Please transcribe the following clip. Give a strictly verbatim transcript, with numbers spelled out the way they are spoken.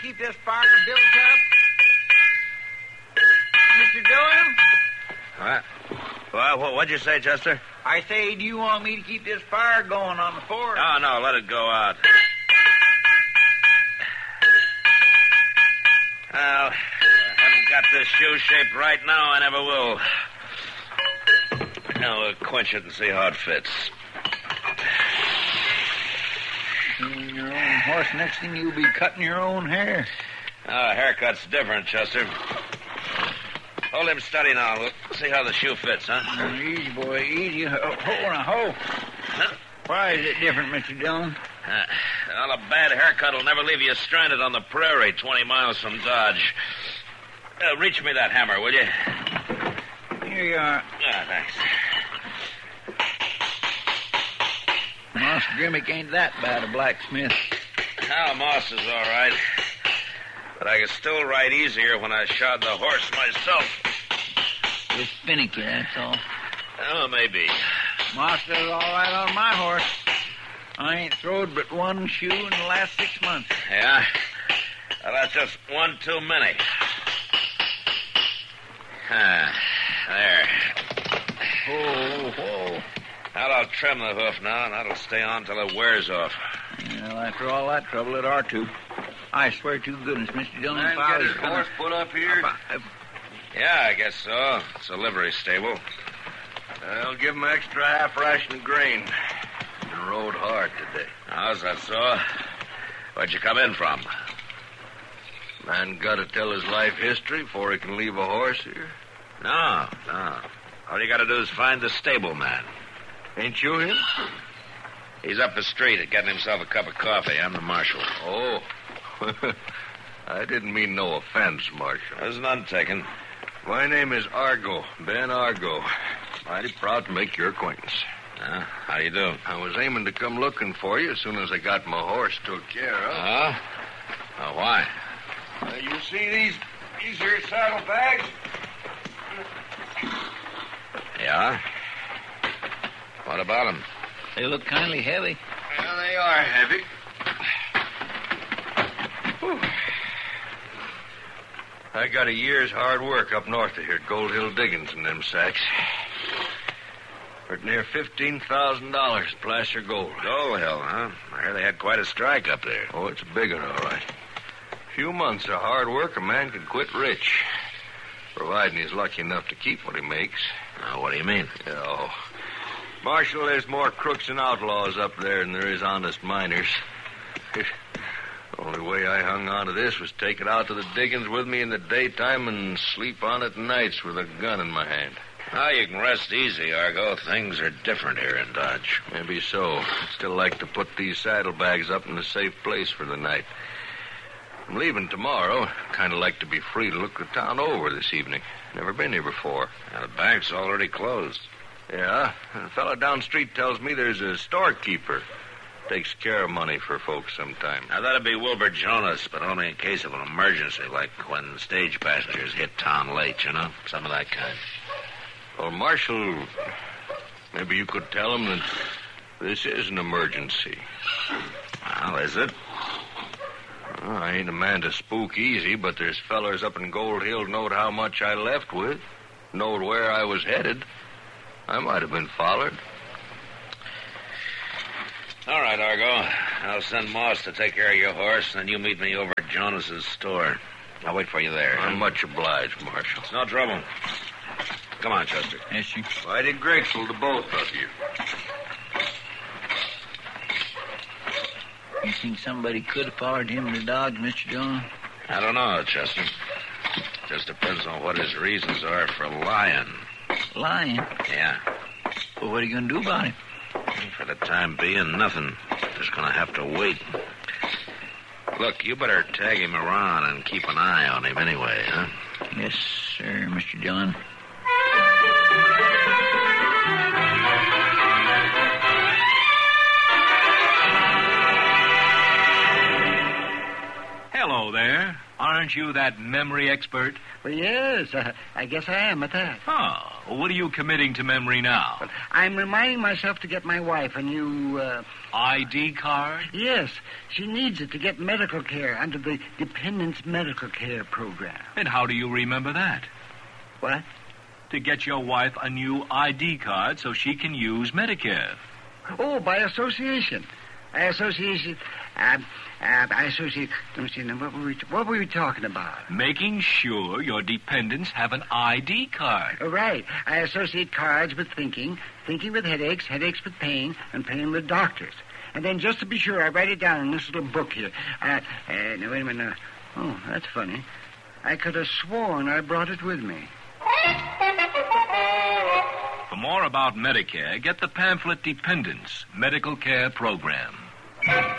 keep this fire built up? Mister Dillon? What? Well, what'd you say, Chester? I say, do you want me to keep this fire going on the fort? Oh, no, let it go out. Well, I haven't got this shoe shaped right now. I never will. Now we'll quench it and see how it fits. Seeing your own horse, next thing you'll be cutting your own hair. Oh, a haircut's different, Chester. Hold him steady now. We'll see how the shoe fits, huh? Oh, easy, boy, easy. Ho, ho, now, ho. Huh? Why is it different, Mister Dillon? Uh, well, a bad haircut will never leave you stranded on the prairie twenty miles from Dodge. Uh, reach me that hammer, will you? Here you are. Ah, thanks. Moss Grimmick ain't that bad a blacksmith. Now, Moss is all right. But I could still ride easier when I shod the horse myself. Just finicky, that's all. Oh, maybe. Moss does all right on my horse. I ain't throwed but one shoe in the last six months. Yeah? Well, that's just one too many. Ah, there. Whoa, whoa. Now I'll trim the hoof now, and that'll stay on till it wears off. Well, after all that trouble, it ought to. I swear to goodness, Mister Dillon, Man if I get was his gonna... horse put up here? Up, up. Yeah, I guess so. It's a livery stable. I'll give him extra half ration of grain. Been rode hard today. How's that so? Where'd you come in from? Man got to tell his life history before he can leave a horse here. No, no. All you got to do is find the stable man. Ain't you him? He's up the street getting himself a cup of coffee. I'm the marshal. Oh. I didn't mean no offense, Marshal. There's none taken. My name is Argo, Ben Argo. Mighty proud to make your acquaintance. Uh, how do you do? I was aiming to come looking for you as soon as I got my horse took care of. Huh? Oh, why? Uh, you see these, these here saddlebags? Yeah? What about them? They look kindly heavy. Well, they are heavy. Whew. I got a year's hard work up north of here at Gold Hill Diggings in them sacks. For near fifteen thousand dollars placer gold. Gold Hill, huh? I heard they had quite a strike up there. Oh, it's a big one, all right. A few months of hard work, a man can quit rich. Providing he's lucky enough to keep what he makes. Now, what do you mean? Oh, Marshal, there's more crooks and outlaws up there than there is honest miners. The only way I hung on to this was take it out to the diggings with me in the daytime and sleep on it nights with a gun in my hand. Now, you can rest easy, Argo. Things are different here in Dodge. Maybe so. I'd still like to put these saddlebags up in a safe place for the night. I'm leaving tomorrow. Kind of like to be free to look the town over this evening. Never been here before. Now, the bank's already closed. Yeah, a fellow down the street tells me there's a storekeeper. Takes care of money for folks sometimes. Now, that'd be Wilbur Jonas, but only in case of an emergency, like when stage passengers hit town late, you know? Some of that kind. Well, Marshal, maybe you could tell him that this is an emergency. Well, is it? Well, I ain't a man to spook easy, but there's fellers up in Gold Hill knowed how much I left with, knowed where I was headed. I might have been followed. All right, Argo. I'll send Moss to take care of your horse, and then you meet me over at Jonas's store. I'll wait for you there. I'm much obliged, Marshal. It's no trouble. Come on, Chester. Yes, sir. Mighty grateful to both of you. You think somebody could have followed him to Dodge, Mister Dillon? I don't know, Chester. Just depends on what his reasons are for lying. Lying? Yeah. Well, what are you going to do about him? For the time being, nothing. Just going to have to wait. Look, you better tag him around and keep an eye on him anyway, huh? Yes, sir, Mister Dillon. Hello there. Aren't you that memory expert? Well, yes, uh, I guess I am at that. Oh, Well, what are you committing to memory now? I'm reminding myself to get my wife a new, uh... I D card? Yes. She needs it to get medical care under the Dependents Medical Care Program. And how do you remember that? What? To get your wife a new I D card so she can use Medicare. Oh, by association. By association... Uh, uh, I associate... Let me see, now, what were we, what were we talking about? Making sure your dependents have an I D card. Oh, right. I associate cards with thinking, thinking with headaches, headaches with pain, and pain with doctors. And then, just to be sure, I write it down in this little book here. Uh, uh, now, wait a minute. Now. Oh, that's funny. I could have sworn I brought it with me. For more about Medicare, get the pamphlet Dependents Medical Care Program.